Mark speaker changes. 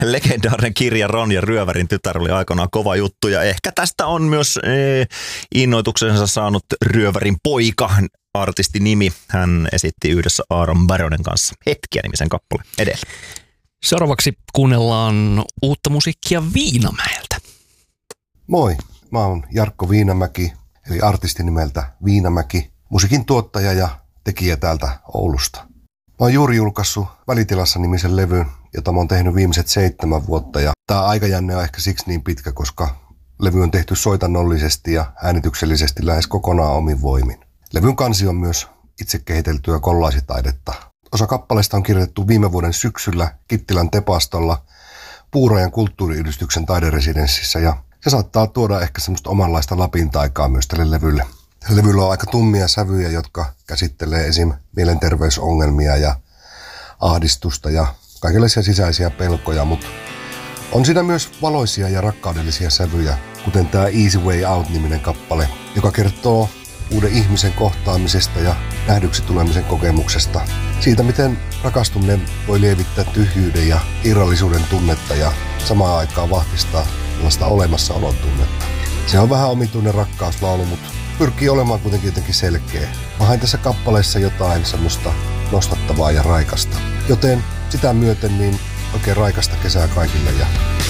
Speaker 1: Legendaarinen kirja Ron ja Ryövärin tytär oli aikanaan kova juttu ja ehkä tästä on myös innoituksensa saanut Ryövärin poika, artistinimi. Hän esitti yhdessä Aaron Baronen kanssa Hetkiä-nimisen kappale edellä.
Speaker 2: Seuraavaksi kuunnellaan uutta musiikkia Viinamäeltä.
Speaker 3: Moi, mä oon Jarkko Viinamäki, eli artisti nimeltä Viinamäki, musiikin tuottaja ja tekijä täältä Oulusta. Mä oon juuri julkaissut Välitilassa-nimisen levyn, jota mä oon tehnyt viimeiset 7 vuotta. Ja tää aikajänne on ehkä siksi niin pitkä, koska levy on tehty soitannollisesti ja äänityksellisesti lähes kokonaan omin voimin. Levyn kansi on myös itse kehiteltyä kollaasitaidetta. Osa kappaleista on kirjoitettu viime vuoden syksyllä Kittilän Tepastolla Puurajan kulttuuriyhdistyksen taideresidenssissä ja se saattaa tuoda ehkä semmoista omanlaista Lapin taikaa myös tälle levylle. Tällä levyllä on aika tummia sävyjä, jotka käsittelee esim. Mielenterveysongelmia ja ahdistusta ja kaikenlaisia sisäisiä pelkoja, mutta on siinä myös valoisia ja rakkaudellisia sävyjä, kuten tämä Easy Way Out-niminen kappale, joka kertoo uuden ihmisen kohtaamisesta ja nähdyksi tulemisen kokemuksesta. Siitä, miten rakastuminen voi lievittää tyhjyyden ja irrallisuuden tunnetta ja samaan aikaan vahvistaa tällaista olemassaolon tunnetta. Se on vähän omituinen rakkauslaulu, mutta pyrkii olemaan kuitenkin jotenkin selkeä. Mä hain tässä kappaleessa jotain semmoista nostattavaa ja raikasta. Joten sitä myöten niin oikein raikasta kesää kaikille ja